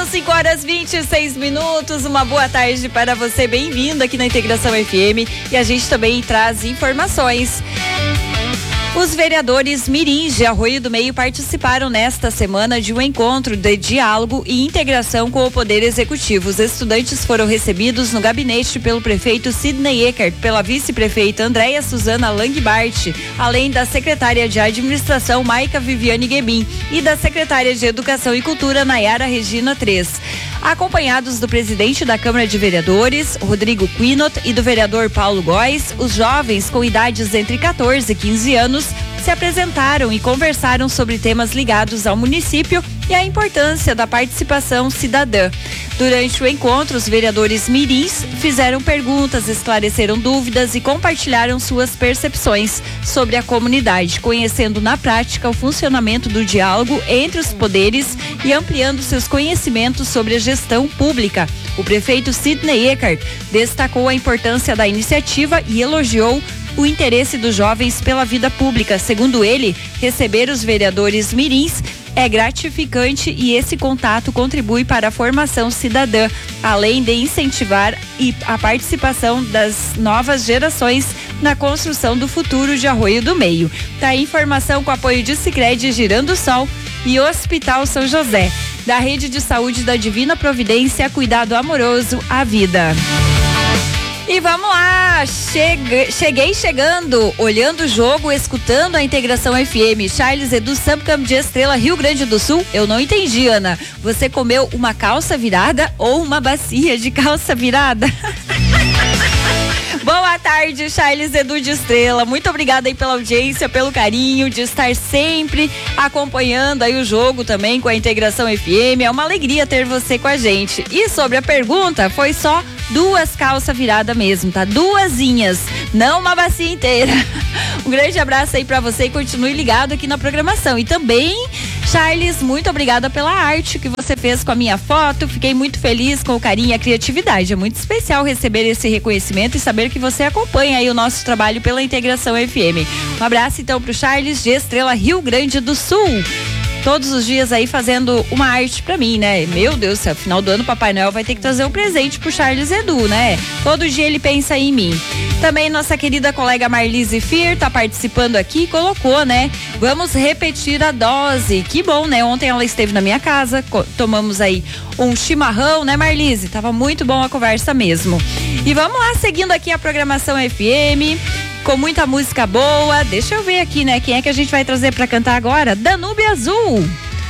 5h26, uma boa tarde para você, bem-vindo aqui na Integração FM e a gente também traz informações. Os vereadores mirins de Arroio do Meio participaram nesta semana de um encontro de diálogo e integração com o Poder Executivo. Os estudantes foram recebidos no gabinete pelo prefeito Sidney Eckert, pela vice-prefeita Andréia Suzana Langbart, além da secretária de Administração Maica Viviane Guebin e da secretária de Educação e Cultura Nayara Regina Tres. Acompanhados do presidente da Câmara de Vereadores, Rodrigo Quinot, e do vereador Paulo Góes, os jovens com idades entre 14 e 15 anos se apresentaram e conversaram sobre temas ligados ao município e a importância da participação cidadã. Durante o encontro, os vereadores mirins fizeram perguntas, esclareceram dúvidas e compartilharam suas percepções sobre a comunidade, conhecendo na prática o funcionamento do diálogo entre os poderes e ampliando seus conhecimentos sobre a gestão pública. O prefeito Sidney Eckert destacou a importância da iniciativa e elogiou o interesse dos jovens pela vida pública. Segundo ele, receber os vereadores mirins é gratificante e esse contato contribui para a formação cidadã, além de incentivar a participação das novas gerações na construção do futuro de Arroio do Meio. Tá aí informação com apoio de Sicredi, Girando Sol e Hospital São José, da Rede de Saúde da Divina Providência, Cuidado Amoroso à Vida. E vamos lá, cheguei chegando, olhando o jogo, escutando a Integração FM. Charles Edu, Subcamp de Estrela, Rio Grande do Sul. Eu não entendi, Ana. Você comeu uma calça virada ou uma bacia de calça virada? Boa tarde, Charles Edu de Estrela. Muito obrigada aí pela audiência, pelo carinho de estar sempre acompanhando aí o jogo também com a Integração FM. É uma alegria ter você com a gente. E sobre a pergunta, foi só 2 calças viradas mesmo, tá? 2zinhas, não uma bacia inteira. Um grande abraço aí pra você e continue ligado aqui na programação. E também, Charles, muito obrigada pela arte que você fez com a minha foto. Fiquei muito feliz com o carinho e a criatividade. É muito especial receber esse reconhecimento e saber que você acompanha aí o nosso trabalho pela Integração FM. Um abraço então pro Charles de Estrela, Rio Grande do Sul. Todos os dias aí fazendo uma arte pra mim, né? Meu Deus do céu, final do ano Papai Noel vai ter que trazer um presente pro Charles Edu, né? Todo dia ele pensa em mim. Também nossa querida colega Marlise Fir tá participando aqui, colocou, né? Vamos repetir a dose. Que bom, né? Ontem ela esteve na minha casa, tomamos aí um chimarrão, né, Marlise? Tava muito bom a conversa mesmo. E vamos lá, seguindo aqui a programação FM, com muita música boa. Deixa eu ver aqui, né? Quem é que a gente vai trazer pra cantar agora? Danúbio Azul.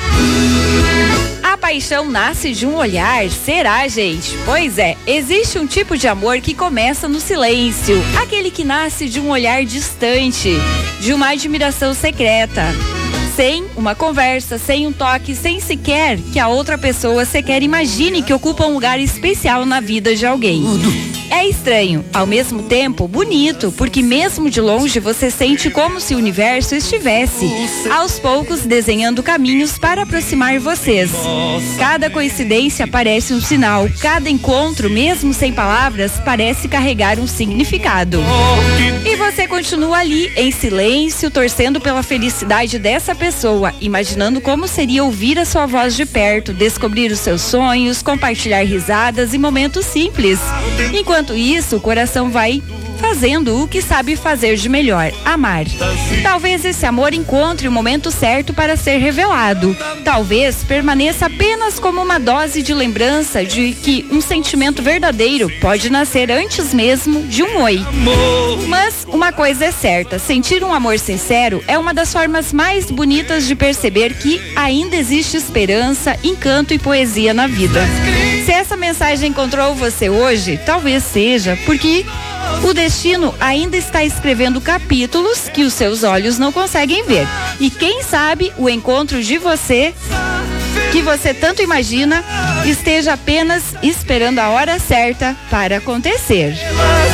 A paixão nasce de um olhar, será, gente? Pois é, existe um tipo de amor que começa no silêncio, aquele que nasce de um olhar distante, de uma admiração secreta, sem uma conversa, sem um toque, sem sequer que a outra pessoa sequer imagine que ocupa um lugar especial na vida de alguém. É estranho, ao mesmo tempo bonito, porque mesmo de longe você sente como se o universo estivesse, aos poucos, desenhando caminhos para aproximar vocês. Cada coincidência parece um sinal, cada encontro, mesmo sem palavras, parece carregar um significado. E você continua ali, em silêncio, torcendo pela felicidade dessa pessoa, imaginando como seria ouvir a sua voz de perto, descobrir os seus sonhos, compartilhar risadas e momentos simples. Enquanto isso, o coração vai fazendo o que sabe fazer de melhor, amar. Talvez esse amor encontre o momento certo para ser revelado. Talvez permaneça apenas como uma dose de lembrança de que um sentimento verdadeiro pode nascer antes mesmo de um oi. Mas uma coisa é certa, sentir um amor sincero é uma das formas mais bonitas de perceber que ainda existe esperança, encanto e poesia na vida. Se essa mensagem encontrou você hoje, talvez seja porque o destino ainda está escrevendo capítulos que os seus olhos não conseguem ver. E quem sabe o encontro de você, que você tanto imagina, esteja apenas esperando a hora certa para acontecer.